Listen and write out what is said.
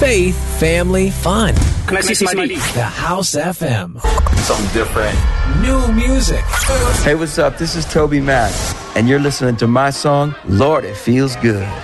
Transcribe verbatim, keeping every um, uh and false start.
faith, family, fun. Can I see some I D? The House F M. Something different. New music. Hey, what's up? This is Toby Mac, and you're listening to my song, Lord, It Feels Good.